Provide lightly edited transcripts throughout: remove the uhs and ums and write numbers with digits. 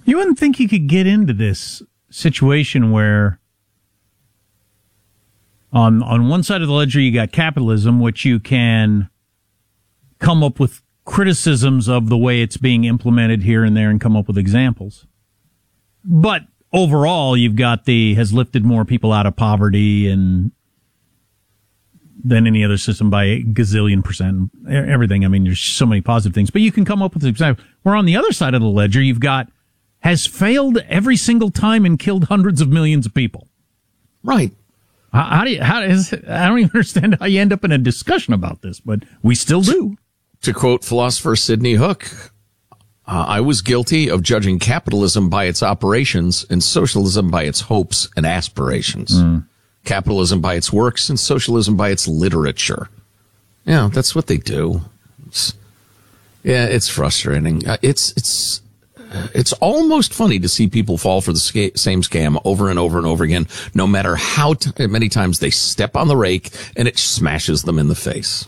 You wouldn't think you could get into this situation where on one side of the ledger you got capitalism, which you can come up with criticisms of the way it's being implemented here and there and come up with examples. But overall, you've got has lifted more people out of poverty and than any other system by a gazillion percent. Everything. I mean, there's so many positive things. But you can come up with examples. Where on the other side of the ledger, you've got has failed every single time and killed hundreds of millions of people. Right. I don't even understand how you end up in a discussion about this, but we still do. To quote philosopher Sidney Hook, I was guilty of judging capitalism by its operations and socialism by its hopes and aspirations. Capitalism by its works and socialism by its literature. Yeah, that's what they do. It's frustrating. It's almost funny to see people fall for the same scam over and over and over again, no matter how many times they step on the rake and it smashes them in the face.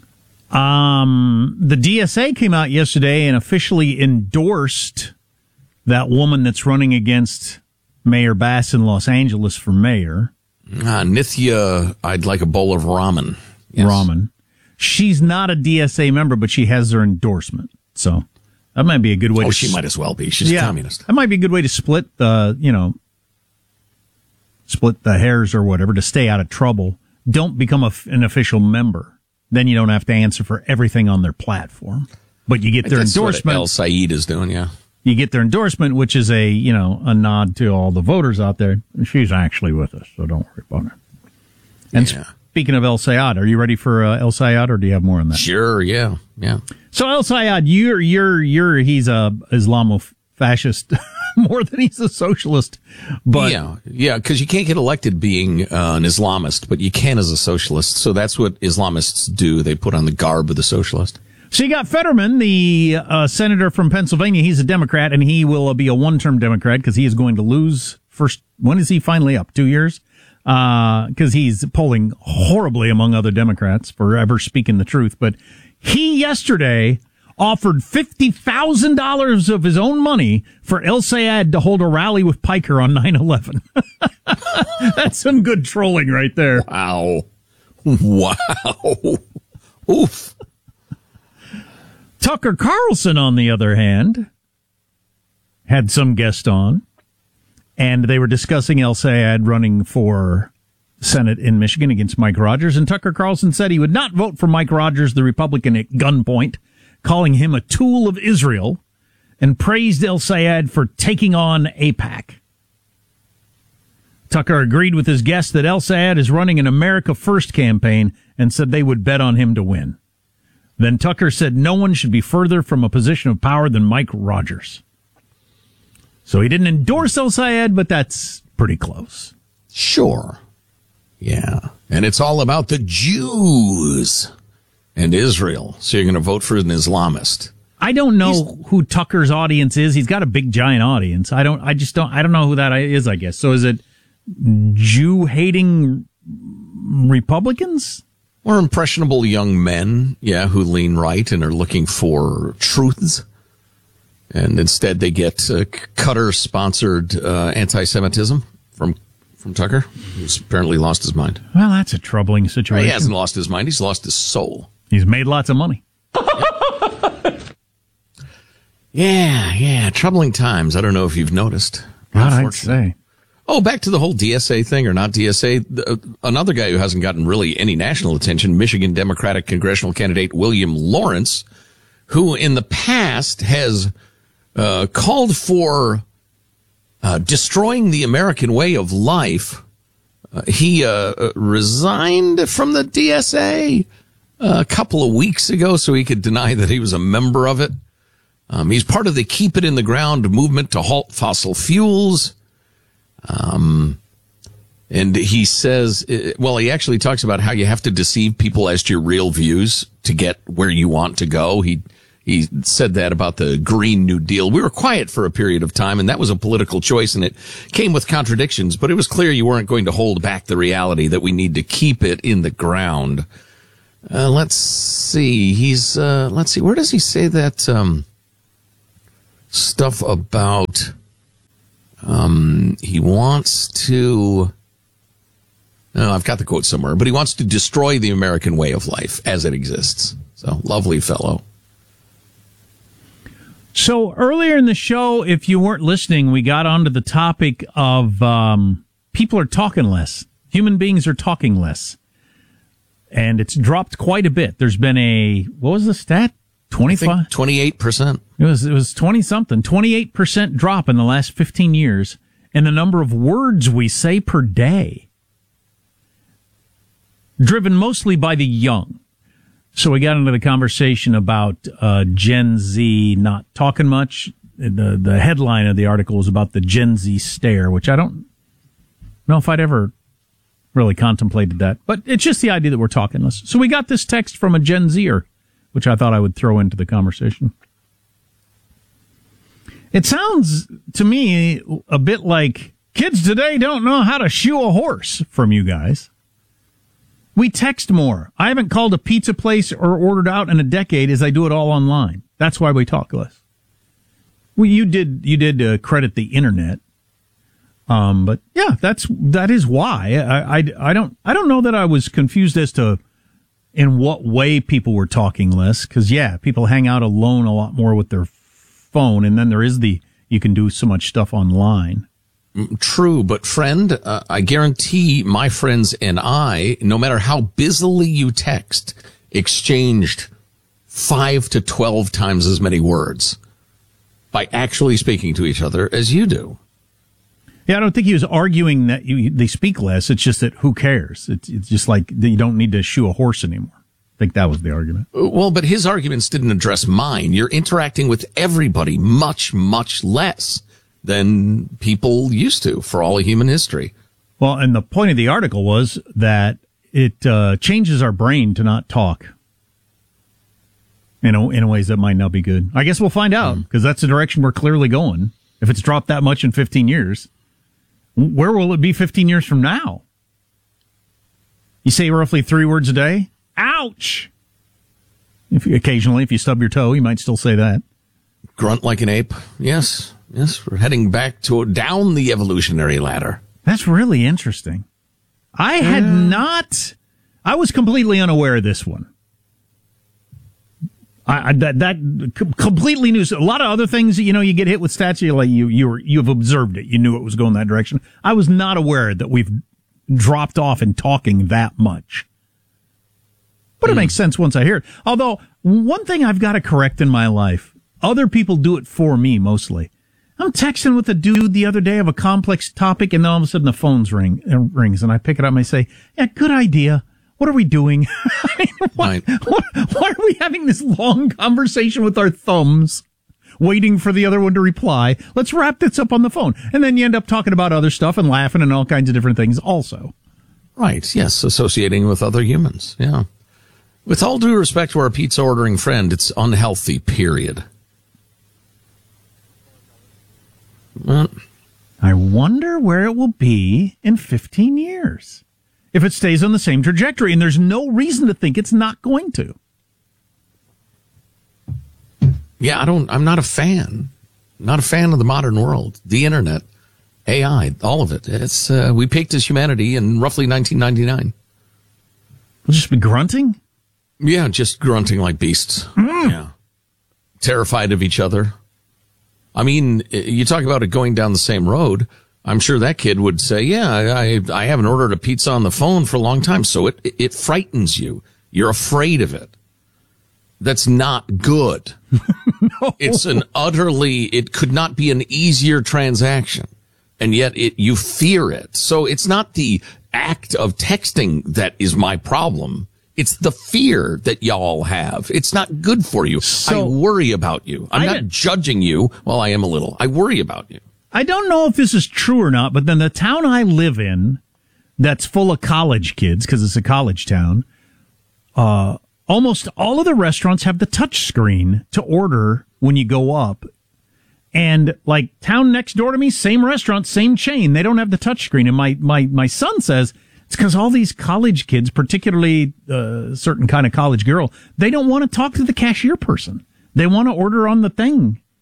The DSA came out yesterday and officially endorsed that woman that's running against Mayor Bass in Los Angeles for mayor. Nithya, I'd like a bowl of ramen. Yes. Ramen. She's not a DSA member, but she has her endorsement. So that might be a good way. She might as well be. She's a communist. That might be a good way to split the hairs or whatever to stay out of trouble. Don't become an official member. Then you don't have to answer for everything on their platform. But you get their endorsement. What El Sayed is doing, yeah. You get their endorsement, which is a nod to all the voters out there. She's actually with us, so don't worry about it. And speaking of El Sayed, are you ready for El Sayed, or do you have more on that? Sure, yeah. So El Sayed, he's a Islamo-fascist more than he's a socialist. But yeah, because you can't get elected being an Islamist, but you can as a socialist. So that's what Islamists do. They put on the garb of the socialist. So you got Fetterman, the senator from Pennsylvania. He's a Democrat, and he will be a one-term Democrat because he is going to lose first. When is he finally up? 2 years? Because he's polling horribly among other Democrats for ever speaking the truth. But he yesterday offered $50,000 of his own money for El Sayed to hold a rally with Piker on 9/11. That's some good trolling right there. Wow. Oof. Tucker Carlson, on the other hand, had some guest on, and they were discussing El Sayed running for Senate in Michigan against Mike Rogers, and Tucker Carlson said he would not vote for Mike Rogers, the Republican, at gunpoint, calling him a tool of Israel, and praised El Sayed for taking on AIPAC. Tucker agreed with his guest that El Sayed is running an America First campaign and said they would bet on him to win. Then Tucker said no one should be further from a position of power than Mike Rogers. So he didn't endorse El Sayed, but that's pretty close. Sure. Yeah. And it's all about the Jews and Israel. So you're going to vote for an Islamist. I don't know who Tucker's audience is. He's got a big, giant audience. I don't know who that is, I guess. So is it Jew-hating Republicans? Or impressionable young men, who lean right and are looking for truths. And instead they get Qatar-sponsored anti-Semitism from Tucker, who's apparently lost his mind. Well, that's a troubling situation. Well, he hasn't lost his mind. He's lost his soul. He's made lots of money. Yeah. Troubling times. I don't know if you've noticed. What I'd say. Oh, back to the whole DSA thing or not DSA. Another guy who hasn't gotten really any national attention, Michigan Democratic congressional candidate William Lawrence, who in the past has called for destroying the American way of life. He resigned from the DSA a couple of weeks ago so he could deny that he was a member of it. He's part of the Keep It in the Ground movement to halt fossil fuels. And he says, he actually talks about how you have to deceive people as to your real views to get where you want to go. He said that about the Green New Deal. We were quiet for a period of time, and that was a political choice, and it came with contradictions, but it was clear you weren't going to hold back the reality that we need to keep it in the ground. Let's see. Where does he say that, stuff about He wants to, I've got the quote somewhere, but he wants to destroy the American way of life as it exists. So, lovely fellow. So earlier in the show, if you weren't listening, we got onto the topic of people are talking less. Human beings are talking less. And it's dropped quite a bit. There's been what was the stat? 25? 28%. It was 20-something. 28% drop in the last 15 years in the number of words we say per day. Driven mostly by the young. So we got into the conversation about Gen Z not talking much. The headline of the article was about the Gen Z stare, which I don't know if I'd ever really contemplated that. But it's just the idea that we're talking less. So we got this text from a Gen Zer, which I thought I would throw into the conversation. It sounds to me a bit like kids today don't know how to shoe a horse from you guys. We text more. I haven't called a pizza place or ordered out in a decade as I do it all online. That's why we talk less. Well, you did credit the internet. But yeah, that is why. I don't know that I was confused as to in what way people were talking less. Cause yeah, people hang out alone a lot more with their phone. And then there is you can do so much stuff online. True, but friend, I guarantee my friends and I, no matter how busily you text, exchanged 5 to 12 times as many words by actually speaking to each other as you do. Yeah, I don't think he was arguing that they speak less. It's just that who cares? It's just like you don't need to shoe a horse anymore. I think that was the argument. Well, but his arguments didn't address mine. You're interacting with everybody much, much less than people used to for all of human history. Well, and the point of the article was that it changes our brain to not talk in ways that might not be good. I guess we'll find out, because that's the direction we're clearly going. If it's dropped that much in 15 years, where will it be 15 years from now? You say roughly 3 words a day? Ouch! Occasionally, if you stub your toe, you might still say that. Grunt like an ape. Yes, we're heading back down the evolutionary ladder. That's really interesting. I was completely unaware of this one. That completely new. A lot of other things, you get hit with stats. You've observed it. You knew it was going that direction. I was not aware that we've dropped off in talking that much. But it makes sense once I hear it. Although one thing I've got to correct in my life, other people do it for me mostly. I'm texting with a dude the other day of a complex topic, and then all of a sudden the phone rings, and I pick it up and I say, "Yeah, good idea. What are we doing? Why are we having this long conversation with our thumbs, waiting for the other one to reply? Let's wrap this up on the phone." And then you end up talking about other stuff and laughing and all kinds of different things also. Right, yes, associating with other humans, yeah. With all due respect to our pizza ordering friend, it's unhealthy, period. Well, I wonder where it will be in 15 years. If it stays on the same trajectory, and there's no reason to think it's not going to. Yeah, I'm not a fan. Not a fan of the modern world, the internet, AI, all of it. It's, we peaked as humanity in roughly 1999. We'll just be grunting? Yeah, just grunting like beasts. Yeah. Terrified of each other. I mean, you talk about it going down the same road. I'm sure that kid would say, yeah, I haven't ordered a pizza on the phone for a long time. So it frightens you. You're afraid of it. That's not good. No. It's it could not be an easier transaction. And yet you fear it. So it's not the act of texting that is my problem. It's the fear that y'all have. It's not good for you. So, I worry about you. I'm not judging you. Well, I am a little. I worry about you. I don't know if this is true or not, but then the town I live in that's full of college kids, because it's a college town, almost all of the restaurants have the touch screen to order when you go up. And like town next door to me, same restaurant, same chain, they don't have the touch screen. And my son says it's because all these college kids, particularly a certain kind of college girl, they don't want to talk to the cashier person. They want to order on the thing.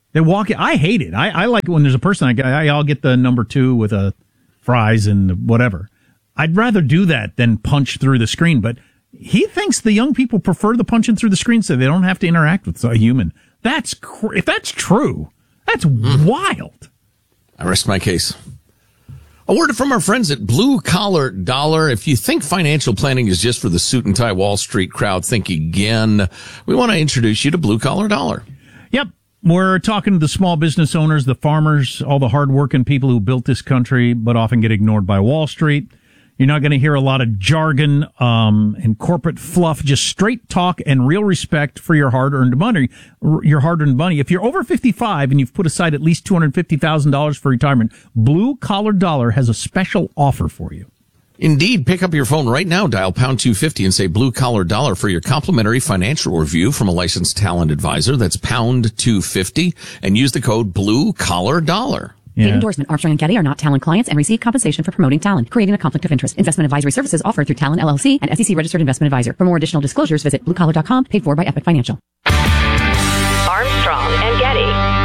They walk. I hate it. I like when there's a person. I'll get the number 2 with a fries and whatever. I'd rather do that than punch through the screen. But he thinks the young people prefer the punching through the screen so they don't have to interact with a human. If that's true, that's wild. I rest my case. A word from our friends at Blue Collar Dollar. If you think financial planning is just for the suit and tie Wall Street crowd, think again. We want to introduce you to Blue Collar Dollar. Yep. We're talking to the small business owners, the farmers, all the hardworking people who built this country, but often get ignored by Wall Street. You're not going to hear a lot of jargon and corporate fluff, just straight talk and real respect for your hard-earned money. If you're over 55 and you've put aside at least $250,000 for retirement, Blue Collar Dollar has a special offer for you. Indeed, pick up your phone right now, dial pound 250 and say Blue Collar Dollar for your complimentary financial review from a licensed talent advisor. That's pound 250 and use the code Blue Collar Dollar. Paid endorsement. Armstrong and Getty are not Talon clients and receive compensation for promoting Talon, creating a conflict of interest. Investment advisory services offered through Talon LLC and SEC registered investment advisor. For more additional disclosures, visit bluecollar.com, paid for by Epic Financial. Armstrong and Getty.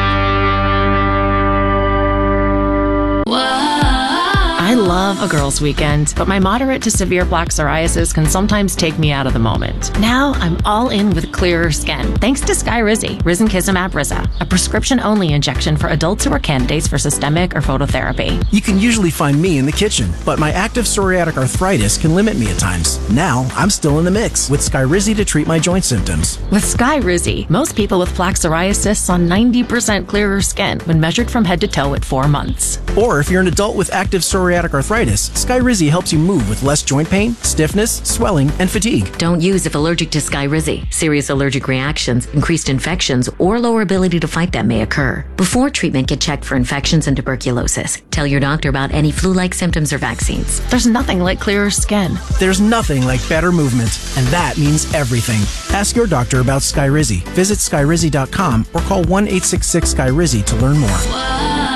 I love a girls' weekend, but my moderate to severe plaque psoriasis can sometimes take me out of the moment. Now I'm all in with clearer skin, thanks to Skyrizi, Risankizumab Riza, a prescription-only injection for adults who are candidates for systemic or phototherapy. You can usually find me in the kitchen, but my active psoriatic arthritis can limit me at times. Now I'm still in the mix with Skyrizi to treat my joint symptoms. With Skyrizi, most people with plaque psoriasis saw 90% clearer skin when measured from head to toe at 4 months. Or if you're an adult with active psoriatic arthritis, Skyrizi helps you move with less joint pain, stiffness, swelling, and fatigue. Don't use if allergic to Skyrizi. Serious allergic reactions, increased infections, or lower ability to fight them may occur. Before treatment, get checked for infections and tuberculosis. Tell your doctor about any flu-like symptoms or vaccines. There's nothing like clearer skin. There's nothing like better movement, and that means everything. Ask your doctor about Skyrizi. Visit Skyrizi.com or call 1-866-SKYRIZI to learn more.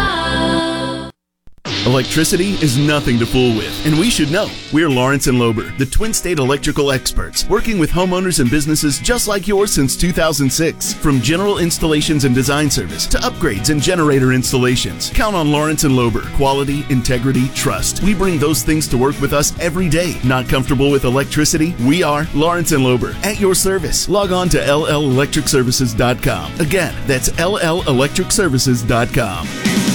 Electricity is nothing to fool with, and we should know. We're Lawrence and Lober, the Twin State electrical experts, working with homeowners and businesses just like yours since 2006. From general installations and design service to upgrades and generator installations, count on Lawrence and Lober. Quality, integrity, trust. We bring those things to work with us every day. Not comfortable with electricity? We are Lawrence and Lober, at your service. Log on to LLElectricServices.com. Again, that's LLElectricServices.com.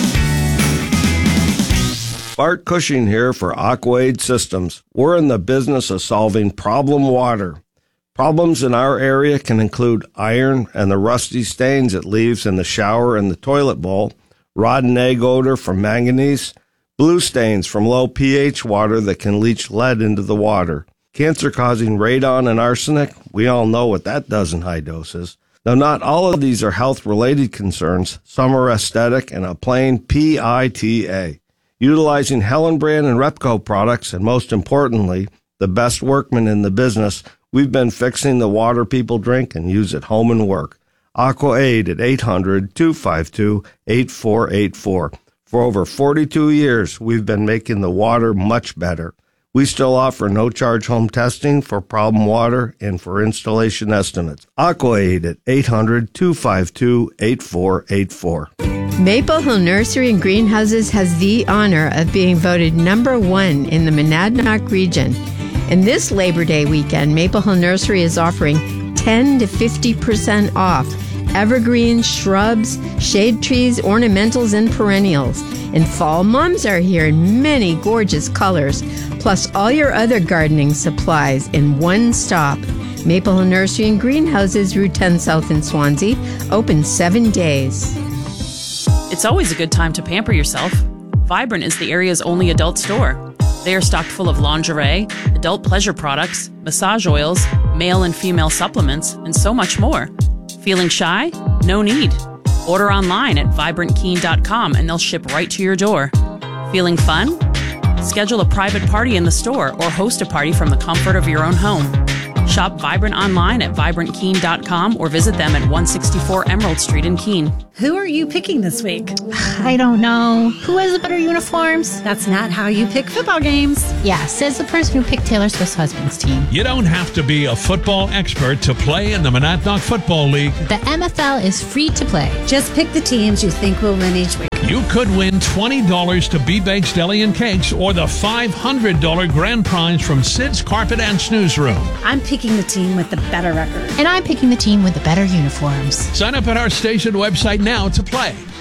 Bart Cushing here for Aquaid Systems. We're in the business of solving problem water. Problems in our area can include iron and the rusty stains it leaves in the shower and the toilet bowl, rotten egg odor from manganese, blue stains from low pH water that can leach lead into the water, cancer-causing radon and arsenic. We all know what that does in high doses. Now, not all of these are health-related concerns. Some are aesthetic and a plain PITA. Utilizing Hellenbrand and Repco products, and most importantly, the best workmen in the business, we've been fixing the water people drink and use at home and work. AquaAid at 800-252-8484. For over 42 years, we've been making the water much better. We still offer no-charge home testing for problem water and for installation estimates. AquaAid at 800-252-8484. Maple Hill Nursery and Greenhouses has the honor of being voted #1 in the Monadnock region. And this Labor Day weekend, Maple Hill Nursery is offering 10 to 50% off evergreens, shrubs, shade trees, ornamentals, and perennials. And fall mums are here in many gorgeous colors, plus all your other gardening supplies in one stop. Maple Hill Nursery and Greenhouses, Route 10 South in Swansea, open 7 days. It's always a good time to pamper yourself. Vibrant is the area's only adult store. They are stocked full of lingerie, adult pleasure products, massage oils, male and female supplements, and so much more. Feeling shy? No need. Order online at vibrantkeen.com and they'll ship right to your door. Feeling fun? Schedule a private party in the store or host a party from the comfort of your own home. Shop Vibrant online at VibrantKeene.com or visit them at 164 Emerald Street in Keene. Who are you picking this week? I don't know. Who has the better uniforms? That's not how you pick football games. Yeah, says the person who picked Taylor Swift's husband's team. You don't have to be a football expert to play in the Monadnock Football League. The MFL is free to play. Just pick the teams you think will win each week. You could win $20 to B-Bakes Deli and Cakes or the $500 grand prize from Sid's Carpet and Snooze Room. I'm picking the team with the better record. And I'm picking the team with the better uniforms. Sign up at our station website now to play.